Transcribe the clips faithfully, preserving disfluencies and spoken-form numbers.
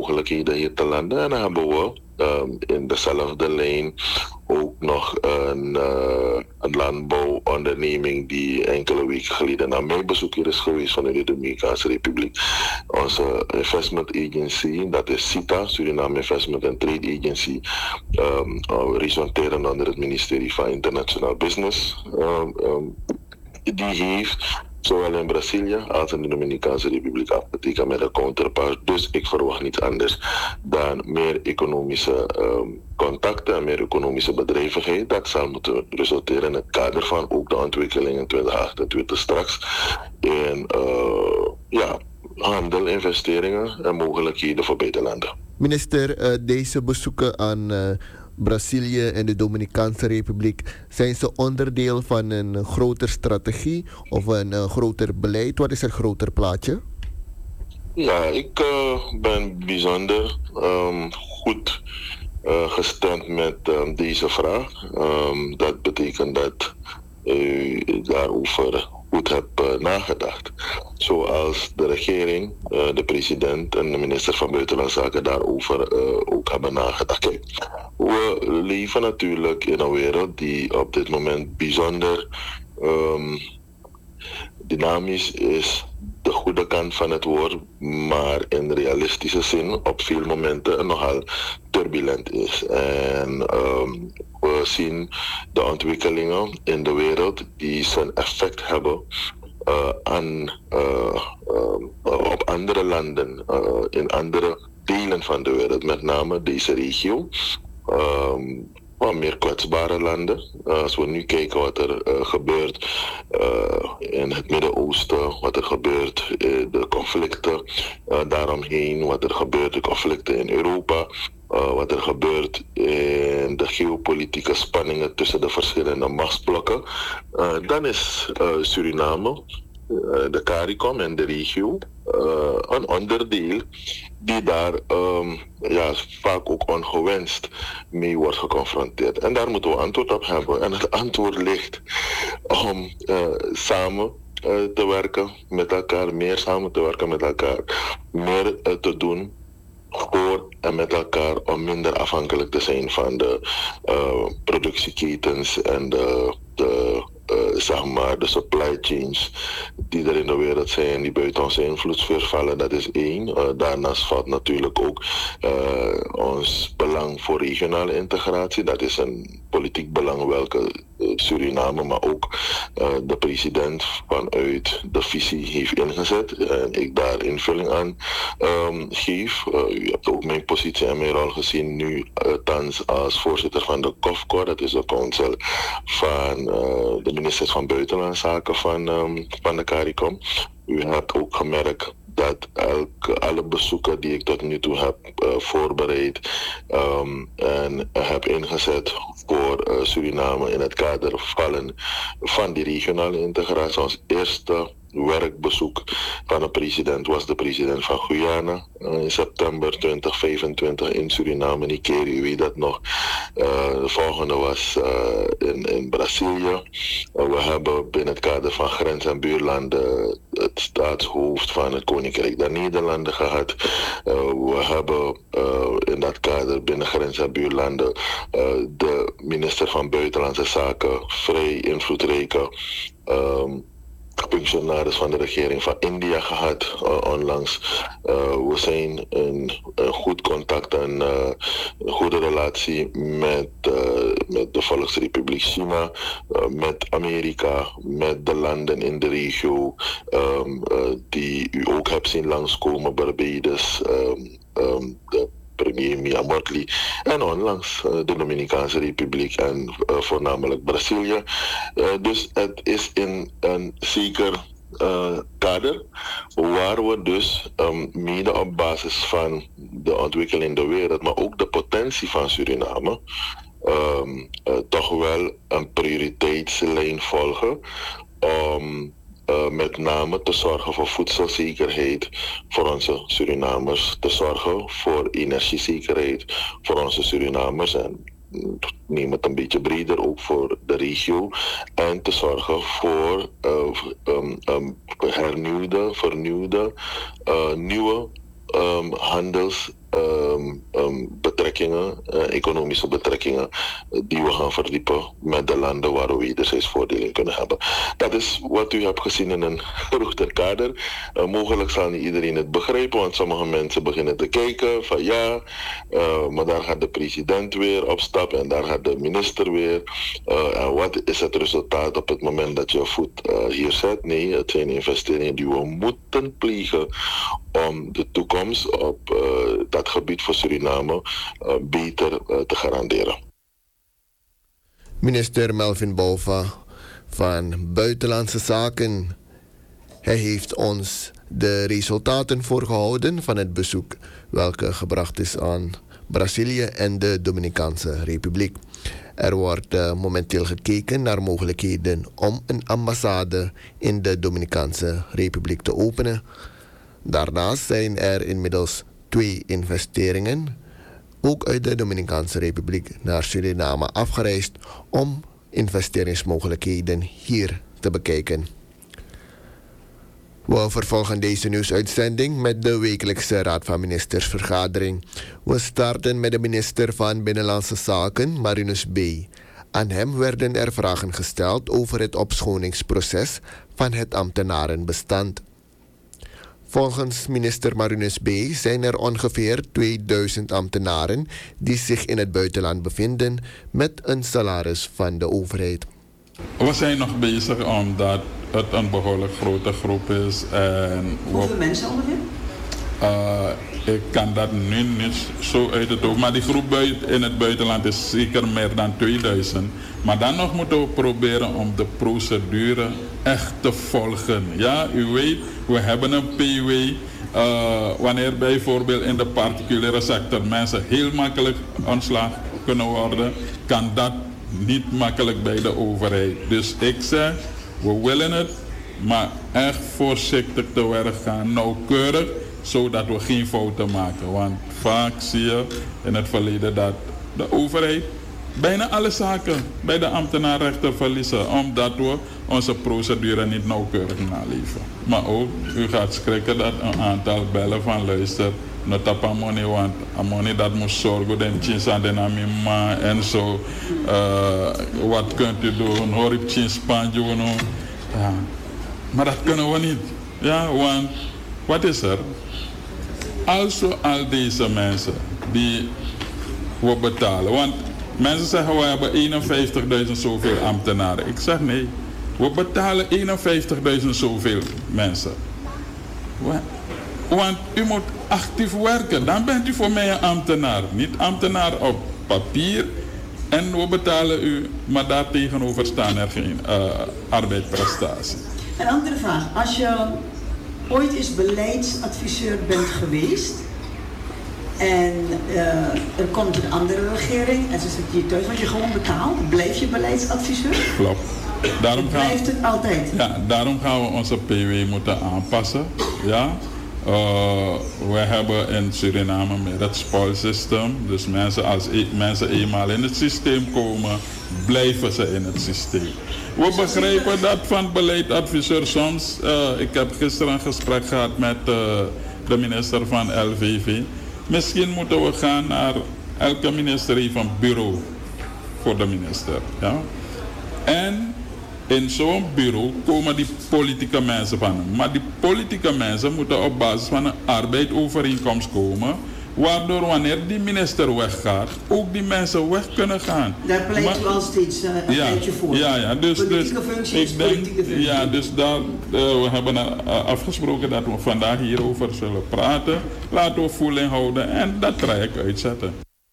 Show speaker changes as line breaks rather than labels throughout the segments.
mogelijkheden hier te landen. En dan hebben we um, in dezelfde lijn ook nog een, uh, een landbouwonderneming die enkele weken geleden naar mijn bezoek hier is geweest vanuit de Dominicaanse Republiek. Onze investment agency, dat is SITA, Suriname Investment and Trade Agency, um, uh, resorterend onder het ministerie van International Business. Um, um, die heeft zowel in Brazilië als in de Dominicaanse Republiek afgetekend met een counterpart. Dus ik verwacht niets anders dan meer economische um, contacten en meer economische bedrijvigheid. Dat zal moeten resulteren in het kader van ook de ontwikkeling in twintig achtentwintig straks. In uh, ja, handel, investeringen en mogelijkheden voor beide landen.
Minister, uh, deze bezoeken aan uh, Brazilië en de Dominicaanse Republiek, zijn ze onderdeel van een groter strategie of een uh, groter beleid? Wat is het groter plaatje?
Ja, ik uh, ben bijzonder um, goed uh, gestemd met um, deze vraag. Um, dat betekent dat u daarover goed hebt uh, nagedacht. Zoals de regering, uh, de president en de minister van Buitenlandse Zaken daarover uh, ook hebben nagedacht. Kijk, we leven natuurlijk in een wereld die op dit moment bijzonder um, dynamisch is, de goede kant van het woord, maar in realistische zin op veel momenten nogal turbulent is. En um, we zien de ontwikkelingen in de wereld die zijn effect hebben uh, aan, uh, uh, op andere landen, uh, in andere delen van de wereld, met name deze regio. Um, Wat meer kwetsbare landen. Uh, als we nu kijken wat er uh, gebeurt uh, in het Midden-Oosten, wat er gebeurt, uh, de conflicten uh, daaromheen, wat er gebeurt, de conflicten in Europa, uh, wat er gebeurt in de geopolitieke spanningen tussen de verschillende machtsblokken, uh, dan is uh, Suriname, uh, de CARICOM en de regio uh, een onderdeel die daar um, ja, vaak ook ongewenst mee wordt geconfronteerd. En daar moeten we antwoord op hebben. En het antwoord ligt om uh, samen uh, te werken met elkaar, meer samen te werken met elkaar, meer uh, te doen voor en met elkaar om minder afhankelijk te zijn van de uh, productieketens en de, de Uh, zeg maar, de supply chains die er in de wereld zijn, die buiten onze invloedssfeer vallen, dat is één. Uh, daarnaast valt natuurlijk ook uh, ons belang voor regionale integratie. Dat is een politiek belang welke uh, Suriname, maar ook uh, de president vanuit de visie heeft ingezet. En ik daar invulling aan um, geef. Uh, u hebt ook mijn positie en mijn rol gezien nu uh, thans als voorzitter van de COFCO. Dat is de council van uh, de ministers van Buitenlandse Zaken van, um, van de CARICOM. U hebt ook gemerkt dat elke, alle bezoeken die ik tot nu toe heb uh, voorbereid um, en heb ingezet voor uh, Suriname in het kader vallen van die regionale integratie. Ons eerste werkbezoek van een president was de president van Guyana uh, in september twintig vijfentwintig in Suriname, Nigeria, u weet dat nog. Uh, de volgende was uh, in, in Brazilië. Uh, we hebben binnen het kader van grens- en buurlanden het staatshoofd van het Koninkrijk der Nederlanden gehad. Uh, we hebben uh, in dat kader binnen grens- en buurlanden uh, de minister van Buitenlandse Zaken, vrij invloedrijke Um, functionaris van de regering van India gehad uh, onlangs. Uh, we zijn in, in goed contact en uh, een goede relatie met, uh, met de Volksrepubliek China, uh, met Amerika, met de landen in de regio um, uh, die u ook hebt zien langskomen, Barbados, um, um, de premier Mia Mottley en onlangs uh, de Dominicaanse Republiek en uh, voornamelijk Brazilië. Uh, dus het is in een zeker uh, kader waar we dus um, mede op basis van de ontwikkeling in de wereld, maar ook de potentie van Suriname, um, uh, toch wel een prioriteitslijn volgen om Uh, met name te zorgen voor voedselzekerheid voor onze Surinamers, te zorgen voor energiezekerheid voor onze Surinamers en neem het een beetje breder ook voor de regio en te zorgen voor uh, um, um, hernieuwde, vernieuwde, uh, nieuwe um, handels um, um, betrekkingen, uh, economische betrekkingen, uh, die we gaan verdiepen met de landen waar we wederzijds voordeel in kunnen hebben. Dat is wat u hebt gezien in een groter kader. Uh, mogelijk zal niet iedereen het begrijpen, want sommige mensen beginnen te kijken van ja, uh, maar daar gaat de president weer op stap en daar gaat de minister weer. Uh, en wat is het resultaat op het moment dat je voet uh, hier zet? Nee, het zijn investeringen die we moeten plegen om de toekomst op uh, dat gebied voor Suriname uh, beter uh, te garanderen.
Minister Melvin Bouva van Buitenlandse Zaken. Hij heeft ons de resultaten voorgehouden van het bezoek, welke gebracht is aan Brazilië en de Dominicaanse Republiek. Er wordt uh, momenteel gekeken naar mogelijkheden om een ambassade in de Dominicaanse Republiek te openen. Daarnaast zijn er inmiddels twee investeringen, ook uit de Dominicaanse Republiek naar Suriname afgereisd om investeringsmogelijkheden hier te bekijken. We vervolgen deze nieuwsuitzending met de wekelijkse Raad van Ministers vergadering. We starten met de minister van Binnenlandse Zaken, Marinus B. Aan hem werden er vragen gesteld over het opschoningsproces van het ambtenarenbestand. Volgens minister Marinus B. zijn er ongeveer tweeduizend ambtenaren die zich in het buitenland bevinden met een salaris van de overheid.
We zijn nog bezig omdat het een behoorlijk grote groep is. En
hoeveel we, mensen ongeveer?
Uh, ik kan dat nu niet zo uit het hoofd. Maar die groep in het buitenland is zeker meer dan tweeduizend. Maar dan nog moeten we proberen om de procedure echt te volgen. Ja, u weet, we hebben een P W. Uh, wanneer bijvoorbeeld in de particuliere sector mensen heel makkelijk ontslag kunnen worden, kan dat niet makkelijk bij de overheid. Dus ik zeg, we willen het, maar echt voorzichtig te werk gaan, nauwkeurig, zodat we geen fouten maken. Want vaak zie je in het verleden dat de overheid bijna alle zaken bij de ambtenaarrechter verliezen, omdat we onze procedure niet nauwkeurig naleven. Maar ook, u gaat schrikken dat een aantal bellen van luister, not op amoni, want amoni dat moet zorgen, den chins aan de namima en zo. Uh, wat kunt u doen? Hoor ik chins spanjo no? Ja. Maar dat kunnen we niet. Ja, want wat is er? Als we al deze mensen die we betalen, want mensen zeggen we hebben eenenvijftigduizend zoveel ambtenaren. Ik zeg nee, we betalen eenenvijftigduizend zoveel mensen. Want u moet actief werken, dan bent u voor mij een ambtenaar. Niet ambtenaar op papier en we betalen u, maar daar tegenover staan er geen uh, arbeidsprestatie.
Een andere vraag, als je ooit eens beleidsadviseur bent geweest en uh, er komt een andere regering en ze zit hier thuis, word je gewoon betaald, blijf je beleidsadviseur?
Klopt. Daarom gaan,
blijft het altijd?
Ja, daarom gaan we onze P W moeten aanpassen. Ja. Uh, we hebben in Suriname meer het spoilsysteem. Dus mensen, als e- mensen eenmaal in het systeem komen, blijven ze in het systeem. We begrijpen dat van beleidsadviseur soms. Uh, ik heb gisteren een gesprek gehad met uh, de minister van L V V. Misschien moeten we gaan naar elke minister heeft een bureau voor de minister. Ja? En in zo'n bureau komen die politieke mensen van hem. Maar die politieke mensen moeten op basis van een arbeidsovereenkomst komen, waardoor wanneer die minister weggaat, ook die mensen weg kunnen gaan.
Daar pleit u al steeds uh, een
ja,
tijdje voor.
Ja, ja, dus,
politieke
dus
functie is
ik denk,
politieke functie.
Ja, dus daar, uh, we hebben uh, afgesproken dat we vandaag hierover zullen praten. Laten we voeling houden en dat traject uitzetten.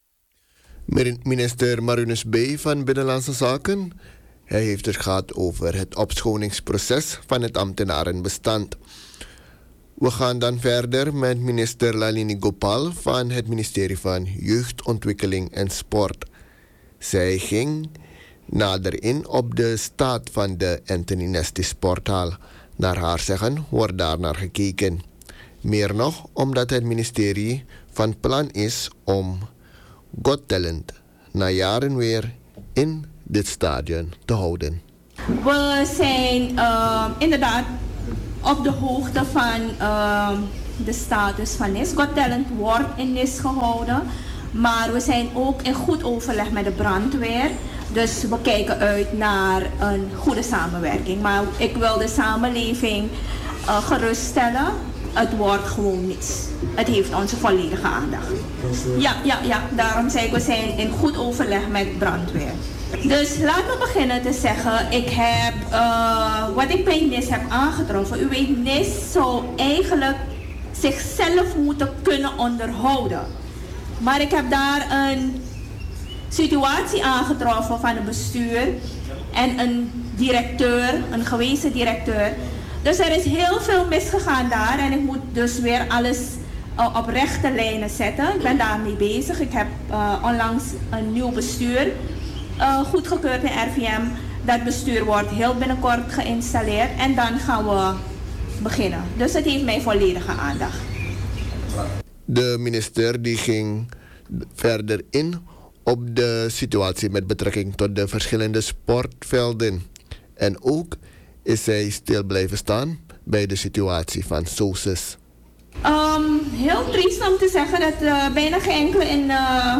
Minister Marinus B. van Binnenlandse Zaken. Hij heeft het gehad over het opschoningsproces van het ambtenarenbestand. We gaan dan verder met minister Lalini Gopal van het ministerie van Jeugdontwikkeling en Sport. Zij ging nader in op de staat van de Anthony Nesty Sporthal. Naar haar zeggen wordt daar naar gekeken. Meer nog omdat het ministerie van plan is om Got Talent na jaren weer in dit stadion te houden.
We zijn uh, inderdaad op de hoogte van uh, de status van N I S. Got Talent wordt in N I S gehouden. Maar we zijn ook in goed overleg met de brandweer. Dus we kijken uit naar een goede samenwerking. Maar ik wil de samenleving uh, geruststellen. Het wordt gewoon niets. Het heeft onze volledige aandacht. Ja, ja, ja. Daarom zei ik, we zijn in goed overleg met brandweer. Dus laat me beginnen te zeggen, ik heb, uh, wat ik bij N I S heb aangetroffen. U weet, N I S zou eigenlijk zichzelf moeten kunnen onderhouden. Maar ik heb daar een situatie aangetroffen van een bestuur en een directeur, een gewezen directeur. Dus er is heel veel misgegaan daar en ik moet dus weer alles uh, op rechte lijnen zetten. Ik ben daarmee bezig. Ik heb uh, onlangs een nieuw bestuur uh, goedgekeurd in R V M. Dat bestuur wordt heel binnenkort geïnstalleerd en dan gaan we beginnen. Dus het heeft mijn volledige aandacht.
De minister die ging verder in op de situatie met betrekking tot de verschillende sportvelden. En ook is zij stil blijven staan bij de situatie van SOSUS.
Um, heel triest om te zeggen dat uh, bijna geen enkele in uh,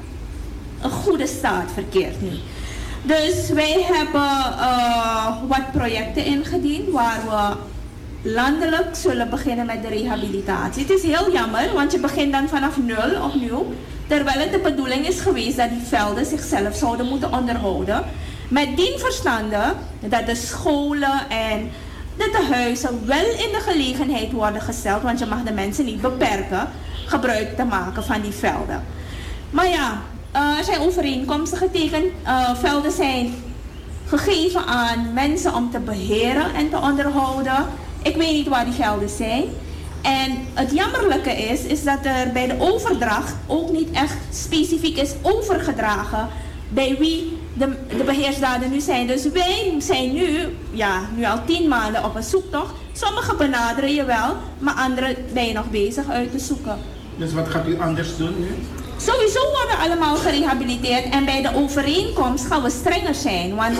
een goede staat verkeert nu. Dus wij hebben uh, wat projecten ingediend waar we landelijk zullen beginnen met de rehabilitatie. Het is heel jammer, want je begint dan vanaf nul opnieuw. Terwijl het de bedoeling is geweest dat die velden zichzelf zouden moeten onderhouden. Met dien verstande dat de scholen en de tehuizen wel in de gelegenheid worden gesteld, want je mag de mensen niet beperken, gebruik te maken van die velden. Maar ja, uh, er zijn overeenkomsten getekend. Uh, velden zijn gegeven aan mensen om te beheren en te onderhouden. Ik weet niet waar die gelden zijn. En het jammerlijke is, is dat er bij de overdracht ook niet echt specifiek is overgedragen bij wie de, de beheersdaden nu zijn. Dus wij zijn nu, ja, nu al tien maanden op een zoektocht. Sommigen benaderen je wel, maar anderen ben je nog bezig uit te zoeken.
Dus wat gaat u anders doen nu?
Sowieso worden allemaal gerehabiliteerd en bij de overeenkomst gaan we strenger zijn. Want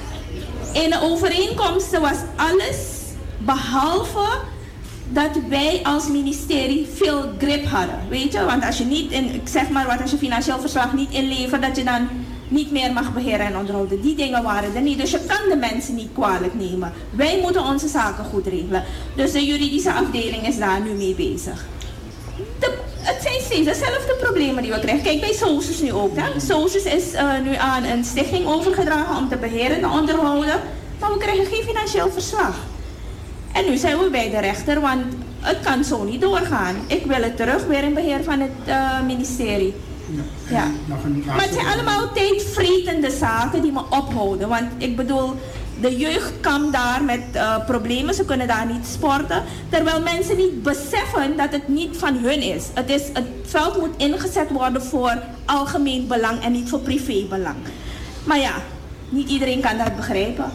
in de overeenkomsten was alles behalve dat wij als ministerie veel grip hadden. Weet je, want als je niet, in, ik zeg maar wat, als je financieel verslag niet inlevert, dat je dan niet meer mag beheren en onderhouden. Die dingen waren er niet. Dus je kan de mensen niet kwalijk nemen. Wij moeten onze zaken goed regelen. Dus de juridische afdeling is daar nu mee bezig. De, het zijn steeds dezelfde problemen die we krijgen. Kijk, bij SOSUS nu ook. Hè. SOSUS is uh, nu aan een stichting overgedragen om te beheren en onderhouden. Maar we krijgen geen financieel verslag. En nu zijn we bij de rechter, want het kan zo niet doorgaan. Ik wil het terug weer in beheer van het uh, ministerie. Ja. Ja. Maar het zijn allemaal tijdvretende zaken die me ophouden. Want ik bedoel, de jeugd kan daar met uh, problemen, ze kunnen daar niet sporten. Terwijl mensen niet beseffen dat het niet van hun is. Het, is, het veld moet ingezet worden voor algemeen belang en niet voor privébelang. Maar ja, niet iedereen kan dat begrijpen.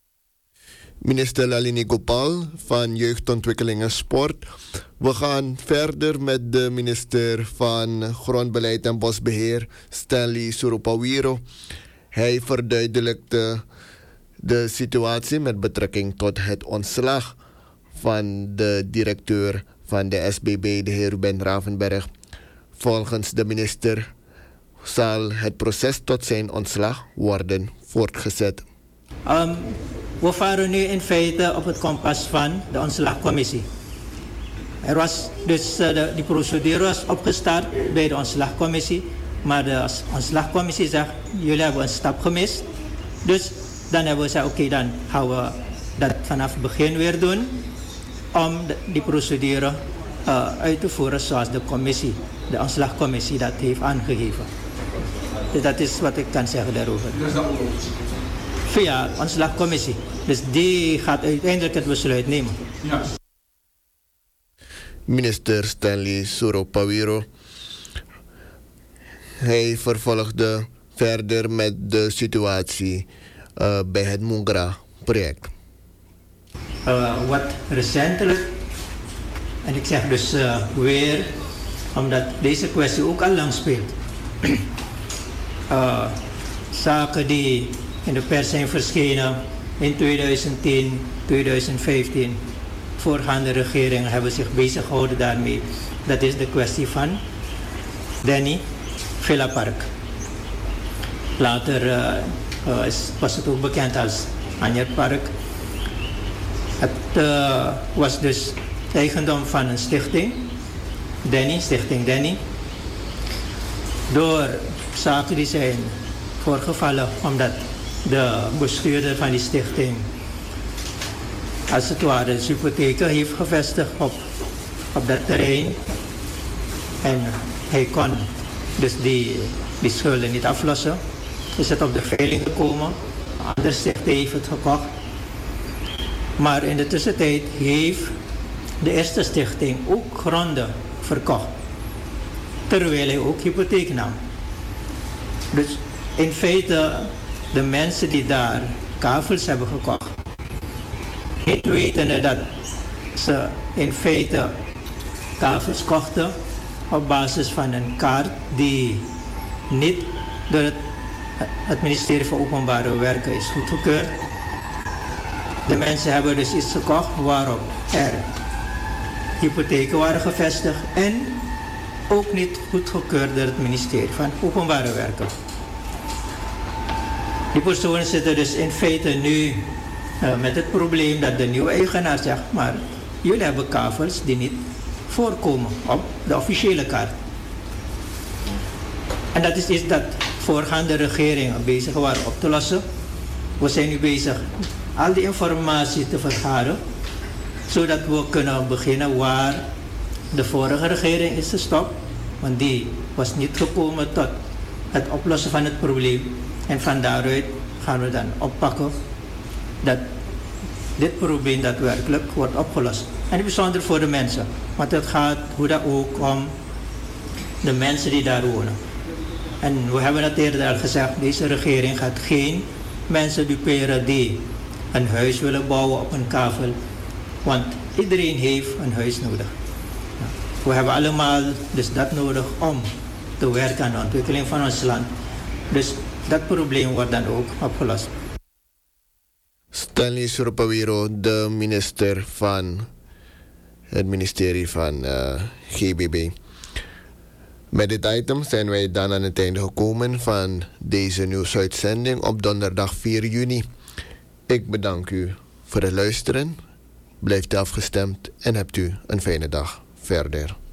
Minister Lalini Gopal van Jeugdontwikkeling en Sport. We gaan verder met de minister van Grondbeleid en Bosbeheer, Stanley Suropawiro. Hij verduidelijkte de situatie met betrekking tot het ontslag van de directeur van de S B B, de heer Ruben Ravenberg. Volgens de minister zal het proces tot zijn ontslag worden voortgezet.
Um. We varen nu in feite op het kompas van de ontslagcommissie. Er was dus, uh, de, die procedure was opgestart bij de ontslagcommissie. Maar de ontslagcommissie zegt, jullie hebben een stap gemist. Dus dan hebben we gezegd, oké, okay, dan gaan we dat vanaf het begin weer doen. Om de, die procedure uh, uit te voeren zoals de commissie, de ontslagcommissie dat heeft aangegeven. Dus dat is wat ik kan zeggen daarover. Via de ontslagcommissie. Dus die gaat uiteindelijk het besluit nemen. Ja.
Minister Stanley Suropawiro. Hij vervolgde verder met de situatie uh, bij het Mungra-project.
Uh, wat recentelijk, en ik zeg dus uh, weer, omdat deze kwestie ook al lang speelt. uh, zaken die in de pers zijn verschenen in tweeduizend tien, tweeduizend vijftien voorgaande regeringen hebben zich bezig gehouden daarmee. Dat is de kwestie van Danny Villa Park. Later uh, uh, is, was het ook bekend als Anjer Park. Het uh, was dus eigendom van een stichting, Danny, Stichting Danny. Door zaken die zijn voorgevallen omdat de bestuurder van die stichting als het ware hypotheken heeft gevestigd op, op dat terrein. En hij kon dus die, die schulden niet aflossen. Is het op de veiling gekomen. Een andere stichting heeft het gekocht. Maar in de tussentijd heeft de eerste stichting ook gronden verkocht. Terwijl hij ook hypotheek nam. Dus in feite, de mensen die daar kavels hebben gekocht, niet wetende dat ze in feite kavels kochten op basis van een kaart die niet door het, het ministerie van Openbare Werken is goedgekeurd. De mensen hebben dus iets gekocht waarop er hypotheken waren gevestigd en ook niet goedgekeurd door het ministerie van Openbare Werken. Die personen zitten dus in feite nu uh, met het probleem dat de nieuwe eigenaar zegt, maar jullie hebben kavels die niet voorkomen op de officiële kaart. En dat is iets dat voorgaande regeringen bezig waren op te lossen. We zijn nu bezig al die informatie te vergaren, zodat we kunnen beginnen waar de vorige regering is gestopt, want die was niet gekomen tot het oplossen van het probleem. En van daaruit gaan we dan oppakken dat dit probleem daadwerkelijk wordt opgelost. En bijzonder voor de mensen, want het gaat hoe dat ook om de mensen die daar wonen. En we hebben het eerder al gezegd, deze regering gaat geen mensen duperen die een huis willen bouwen op een kavel, want iedereen heeft een huis nodig. We hebben allemaal dus dat nodig om te werken aan de ontwikkeling van ons land. Dus dat probleem wordt dan ook opgelost.
Stanley Suropawiro, de minister van het ministerie van uh, G B B. Met dit item zijn wij dan aan het einde gekomen van deze nieuwsuitzending op donderdag vier juni. Ik bedank u voor het luisteren. Blijft afgestemd en hebt u een fijne dag verder.